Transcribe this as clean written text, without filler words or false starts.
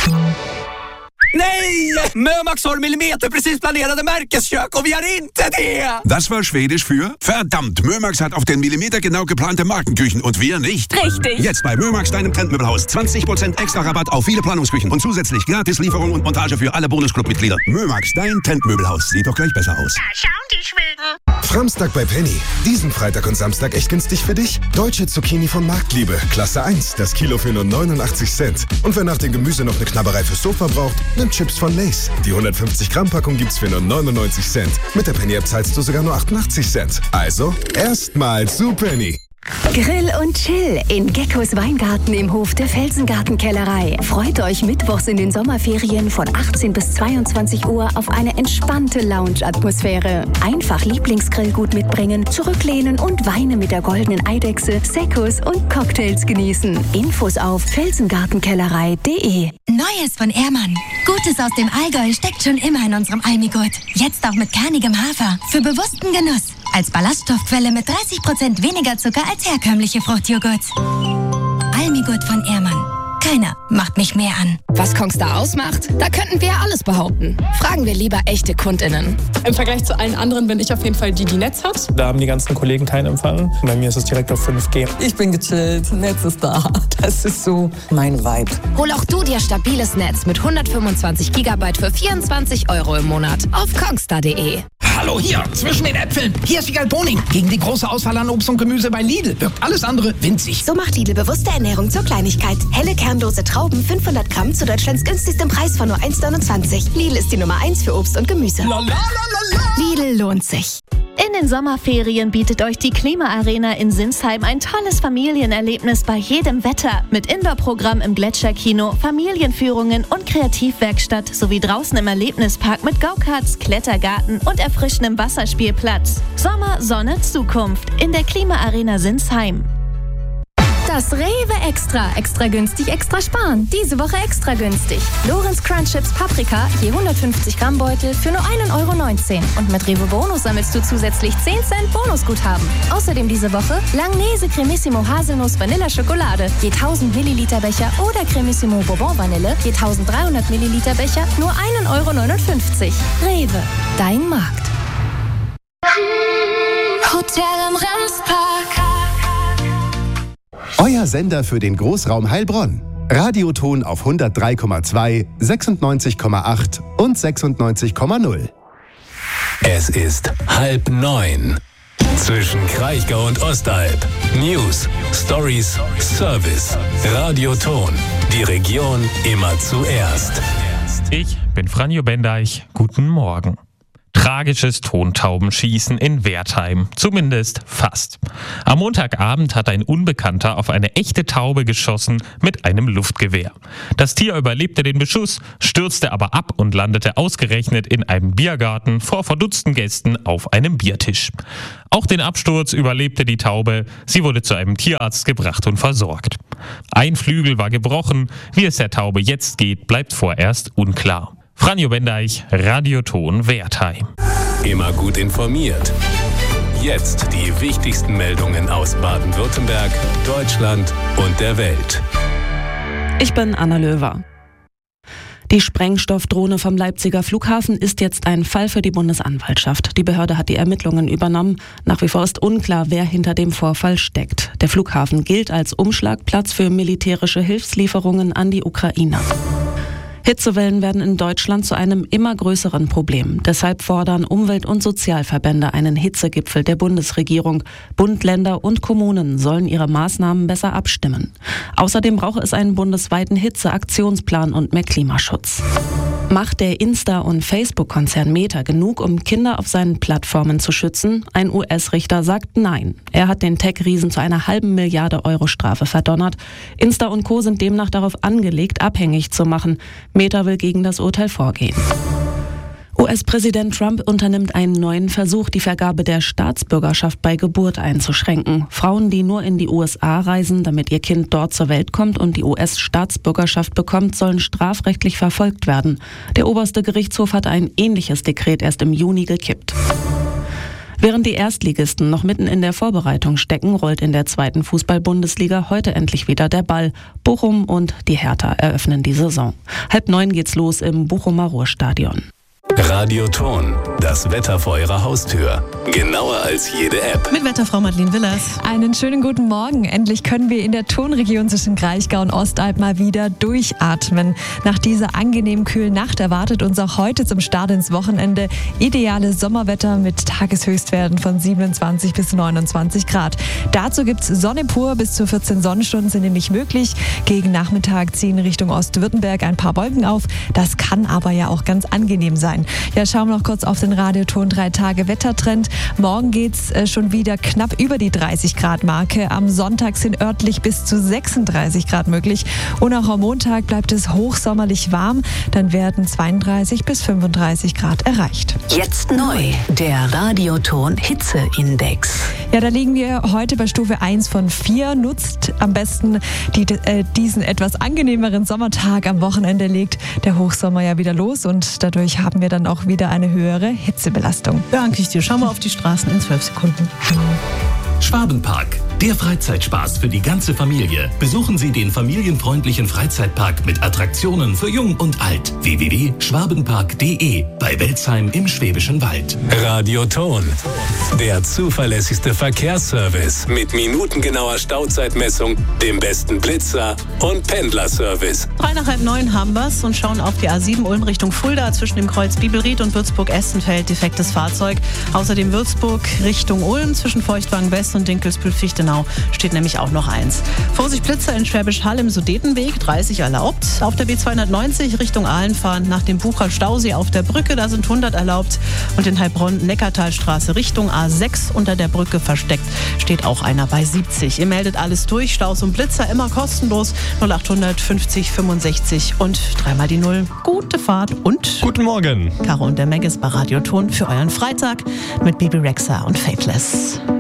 Nej! Mömax har millimeterprecis planerade Märkeskök och vi har inte det! Das war Schwedisch für verdammt, Mömax hat auf den Millimeter genau geplante Markenküchen und wir nicht. Richtig. Jetzt bei Mömax, deinem Trendmöbelhaus. 20% extra Rabatt auf viele Planungsküchen und zusätzlich gratis Lieferung und Montage für alle Bonusclub-Mitglieder. Mömax, dein Trendmöbelhaus. Sieht doch gleich besser aus. Da schauen die Schweden. Framstag bei Penny. Diesen Freitag und Samstag echt günstig für dich. Deutsche Zucchini von Marktliebe. Klasse 1. Das Kilo für nur 89 Cent. Und wer nach dem Gemüse noch eine Knabberei fürs Sofa braucht, nimmt Chips von Lay's. Die 150 Gramm Packung gibt's für nur 99 Cent. Mit der Penny-App zahlst du sogar nur 88 Cent. Also, erstmal zu Penny. Grill und Chill in Geckos Weingarten im Hof der Felsengartenkellerei. Freut euch mittwochs in den Sommerferien von 18 bis 22 Uhr auf eine entspannte Lounge-Atmosphäre. Einfach Lieblingsgrillgut mitbringen, zurücklehnen und Weine mit der goldenen Eidechse, Seccos und Cocktails genießen. Infos auf felsengartenkellerei.de. Neues von Ehrmann. Gutes aus dem Allgäu steckt schon immer in unserem Almigurt. Jetzt auch mit kernigem Hafer. Für bewussten Genuss. Als Ballaststoffquelle mit 30% weniger Zucker als herkömmliche Fruchtjoghurts. Almigurt von Ehrmann. Keiner macht mich mehr an. Was Kongstar ausmacht? Da könnten wir ja alles behaupten. Fragen wir lieber echte KundInnen. Im Vergleich zu allen anderen bin ich auf jeden Fall die Netz hat. Da haben die ganzen Kollegen keinen Empfang. Bei mir ist es direkt auf 5G. Ich bin gechillt, Netz ist da. Das ist so mein Vibe. Hol auch du dir stabiles Netz mit 125 GB für 24 € im Monat auf kongstar.de. Hallo, hier, zwischen den Äpfeln. Hier ist Wiegald Boning. Gegen die große Auswahl an Obst und Gemüse bei Lidl wirkt alles andere winzig. So macht Lidl bewusste Ernährung zur Kleinigkeit. Helle kernlose Trauben, 500 Gramm zu Deutschlands günstigstem Preis von nur 1,29. Lidl ist die Nummer 1 für Obst und Gemüse. Lidl lohnt sich. In den Sommerferien bietet euch die Klimaarena in Sinsheim ein tolles Familienerlebnis bei jedem Wetter. Mit Indoor-Programm im Gletscherkino, Familienführungen und Kreativwerkstatt sowie draußen im Erlebnispark mit Go-Karts, Klettergarten und erfrischendem Wasserspielplatz. Sommer, Sonne, Zukunft in der Klimaarena Sinsheim. Das Rewe Extra. Extra günstig, extra sparen. Diese Woche extra günstig. Lorenz Crunch Chips Paprika, je 150 Gramm Beutel für nur 1,19 €. Und mit Rewe Bonus sammelst du zusätzlich 10 Cent Bonusguthaben. Außerdem diese Woche Langnese Cremissimo Haselnuss Vanilla Schokolade, je 1000 Milliliter Becher oder Cremissimo Bourbon Vanille, je 1300 Milliliter Becher, nur 1,59 €. Rewe, dein Markt. Hotel im Remspark. Euer Sender für den Großraum Heilbronn. Radioton auf 103,2, 96,8 und 96,0. Es ist 8:30. Zwischen Kraichgau und Ostalb. News, Stories, Service. Radioton. Die Region immer zuerst. Ich bin Franjo Bendeich. Guten Morgen. Tragisches Tontaubenschießen in Wertheim. Zumindest fast. Am Montagabend hat ein Unbekannter auf eine echte Taube geschossen mit einem Luftgewehr. Das Tier überlebte den Beschuss, stürzte aber ab und landete ausgerechnet in einem Biergarten vor verdutzten Gästen auf einem Biertisch. Auch den Absturz überlebte die Taube. Sie wurde zu einem Tierarzt gebracht und versorgt. Ein Flügel war gebrochen. Wie es der Taube jetzt geht, bleibt vorerst unklar. Franjo Bendeich, Radioton Wertheim. Immer gut informiert. Jetzt die wichtigsten Meldungen aus Baden-Württemberg, Deutschland und der Welt. Ich bin Anna Löwer. Die Sprengstoffdrohne vom Leipziger Flughafen ist jetzt ein Fall für die Bundesanwaltschaft. Die Behörde hat die Ermittlungen übernommen. Nach wie vor ist unklar, wer hinter dem Vorfall steckt. Der Flughafen gilt als Umschlagplatz für militärische Hilfslieferungen an die Ukraine. Hitzewellen werden in Deutschland zu einem immer größeren Problem. Deshalb fordern Umwelt- und Sozialverbände einen Hitzegipfel der Bundesregierung. Bund, Länder und Kommunen sollen ihre Maßnahmen besser abstimmen. Außerdem brauche es einen bundesweiten Hitzeaktionsplan und mehr Klimaschutz. Macht der Insta- und Facebook-Konzern Meta genug, um Kinder auf seinen Plattformen zu schützen? Ein US-Richter sagt nein. Er hat den Tech-Riesen zu einer halben Milliarde Euro Strafe verdonnert. Insta und Co. sind demnach darauf angelegt, abhängig zu machen. Meta will gegen das Urteil vorgehen. US-Präsident Trump unternimmt einen neuen Versuch, die Vergabe der Staatsbürgerschaft bei Geburt einzuschränken. Frauen, die nur in die USA reisen, damit ihr Kind dort zur Welt kommt und die US-Staatsbürgerschaft bekommt, sollen strafrechtlich verfolgt werden. Der oberste Gerichtshof hat ein ähnliches Dekret erst im Juni gekippt. Während die Erstligisten noch mitten in der Vorbereitung stecken, rollt in der 2. Fußball-Bundesliga heute endlich wieder der Ball. Bochum und die Hertha eröffnen die Saison. 8:30 geht's los im Bochumer Ruhrstadion. Radioton, das Wetter vor Ihrer Haustür. Genauer als jede App. Mit Wetterfrau Madeleine Willers. Einen schönen guten Morgen. Endlich können wir in der Tonregion zwischen Kraichgau und Ostalb mal wieder durchatmen. Nach dieser angenehm kühlen Nacht erwartet uns auch heute zum Start ins Wochenende ideales Sommerwetter mit Tageshöchstwerten von 27 bis 29 Grad. Dazu gibt's Sonne pur, bis zu 14 Sonnenstunden sind nämlich möglich. Gegen Nachmittag ziehen Richtung Ostwürttemberg ein paar Wolken auf. Das kann aber ja auch ganz angenehm sein. Ja, schauen wir noch kurz auf den Radioton 3-Tage-Wettertrend. Morgen geht's schon wieder knapp über die 30-Grad-Marke. Am Sonntag sind örtlich bis zu 36 Grad möglich. Und auch am Montag bleibt es hochsommerlich warm. Dann werden 32 bis 35 Grad erreicht. Jetzt neu, der Radioton Hitzeindex. Ja, da liegen wir heute bei Stufe 1 von 4. Nutzt am besten diesen etwas angenehmeren Sommertag. Am Wochenende legt der Hochsommer ja wieder los und dadurch haben wir dann auch wieder eine höhere Hitzebelastung. Danke ich dir. Schauen wir auf die Straßen in 12 Sekunden. Schwabenpark, der Freizeitspaß für die ganze Familie. Besuchen Sie den familienfreundlichen Freizeitpark mit Attraktionen für Jung und Alt. www.schwabenpark.de bei Welzheim im Schwäbischen Wald. Radioton, der zuverlässigste Verkehrsservice mit minutengenauer Stauzeitmessung, dem besten Blitzer und Pendlerservice. 8:30 haben wir's und schauen auf die A7 Ulm Richtung Fulda zwischen dem Kreuz Bibelried und Würzburg-Essenfeld. Defektes Fahrzeug. Außerdem Würzburg Richtung Ulm zwischen Feuchtwagen West und Dinkelsbühl-Fichtenau steht nämlich auch noch eins. Vorsicht Blitzer in Schwäbisch Hall im Sudetenweg, 30 erlaubt. Auf der B290 Richtung Aalen fahren nach dem Bucher Stausee auf der Brücke, da sind 100 erlaubt. Und in Heilbronn Neckartalstraße Richtung A6 unter der Brücke versteckt steht auch einer bei 70. Ihr meldet alles durch, Staus und Blitzer immer kostenlos 0800 50 65 und 3 die 0. Gute Fahrt und guten Morgen. Caro und der Meggis bei Radioton für euren Freitag mit Bibi Rexha und Faithless.